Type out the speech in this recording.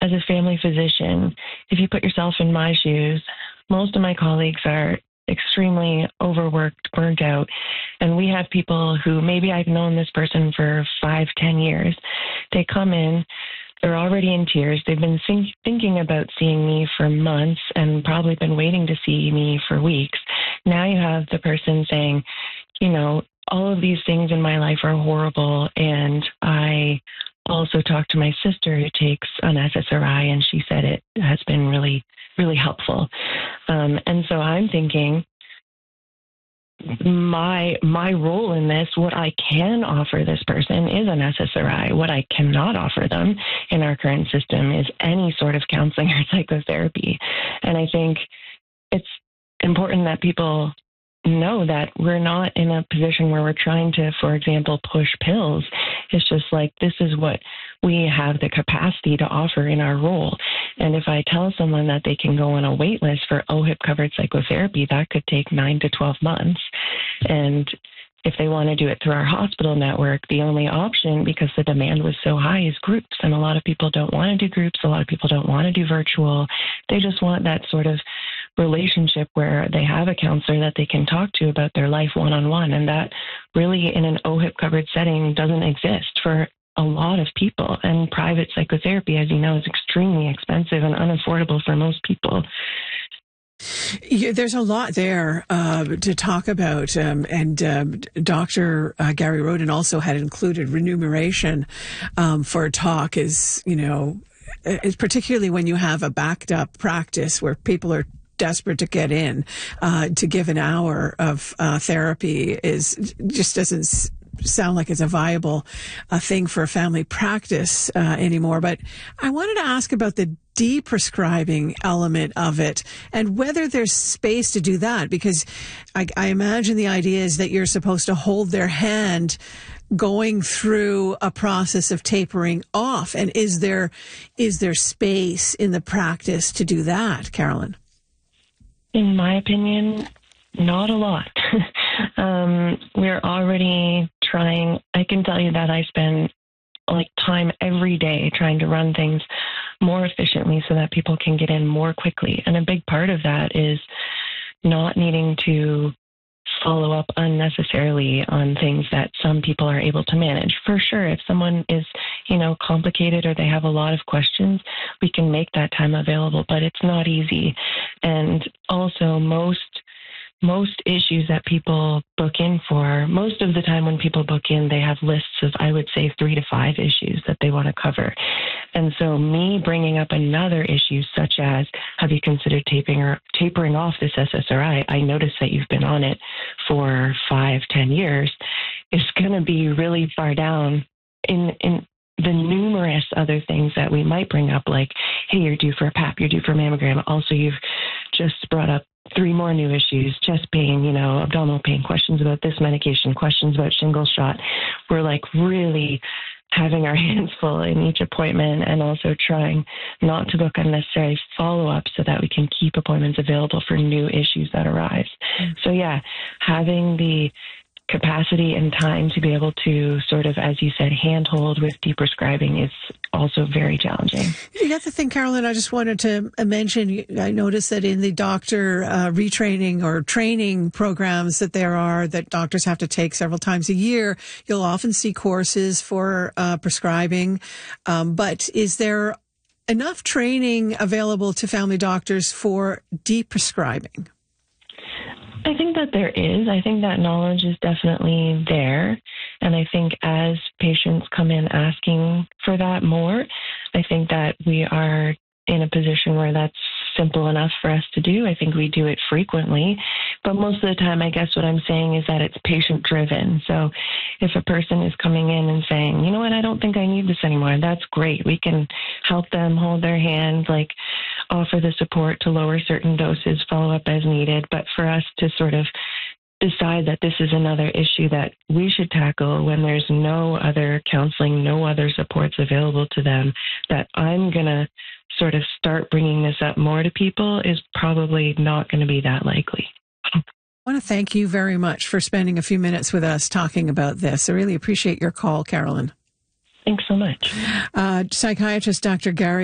as a family physician, if you put yourself in my shoes, most of my colleagues are extremely overworked, burnt out. And we have people who maybe I've known this person for 5-10 years. They come in, they're already in tears. They've been thinking about seeing me for months and probably been waiting to see me for weeks. Now you have the person saying, all of these things in my life are horrible. And I also talked to my sister who takes an SSRI, and she said it has been really, really helpful. And so I'm thinking my role in this, what I can offer this person is an SSRI. What I cannot offer them in our current system is any sort of counseling or psychotherapy. And I think it's important that people know that we're not in a position where we're trying to, for example, push pills. It's just like, this is what we have the capacity to offer in our role. And if I tell someone that they can go on a wait list for OHIP-covered psychotherapy, that could take 9 to 12 months. And if they want to do it through our hospital network, the only option, because the demand was so high, is groups. And a lot of people don't want to do groups. A lot of people don't want to do virtual. They just want that sort of relationship where they have a counselor that they can talk to about their life one-on-one. And that really, in an OHIP-covered setting, doesn't exist for a lot of people. And private psychotherapy, as you know, is extremely expensive and unaffordable for most people. Yeah, there's a lot there to talk about, and Dr. Gary Roden also had included remuneration for a talk. Is particularly when you have a backed up practice where people are desperate to get in, to give an hour of therapy just doesn't sound like it's a viable thing for a family practice anymore. But I wanted to ask about the deprescribing element of it and whether there's space to do that, because I imagine the idea is that you're supposed to hold their hand going through a process of tapering off. And is there space in the practice to do that, Carolyn? In my opinion, not a lot. We're already trying. I can tell you that I spend time every day trying to run things more efficiently so that people can get in more quickly. And a big part of that is not needing to follow up unnecessarily on things that some people are able to manage. For sure, if someone is, complicated or they have a lot of questions, we can make that time available, but it's not easy. And also most issues that people book in for, most of the time when people book in, they have lists of, I would say, 3 to 5 issues that they want to cover. And so me bringing up another issue, such as, have you considered tapering off this SSRI? I noticed that you've been on it for 5-10 years, is going to be really far down in the numerous other things that we might bring up, like, hey, you're due for a PAP, you're due for a mammogram. Also, you've just brought up 3 more new issues, chest pain, abdominal pain, questions about this medication, questions about shingle shot. We're really having our hands full in each appointment, and also trying not to book unnecessary follow-up so that we can keep appointments available for new issues that arise. So yeah, having the capacity and time to be able to sort of, as you said, handhold with deprescribing is also very challenging. The other thing, Carolyn, I just wanted to mention, I noticed that in the doctor retraining or training programs that doctors have to take several times a year, you'll often see courses for prescribing. But is there enough training available to family doctors for deprescribing? I think that there is. I think that knowledge is definitely there. And I think as patients come in asking for that more, I think that we are in a position where that's simple enough for us to do. I think we do it frequently. But most of the time, I guess what I'm saying is that it's patient-driven. So if a person is coming in and saying, you know what, I don't think I need this anymore, that's great. We can help them, hold their hand, offer the support to lower certain doses, follow up as needed. But for us to sort of decide that this is another issue that we should tackle when there's no other counseling, no other supports available to them, that I'm going to sort of start bringing this up more to people, is probably not going to be that likely. I want to thank you very much for spending a few minutes with us talking about this. I really appreciate your call, Carolyn. Thanks so much. Psychiatrist Dr. Gary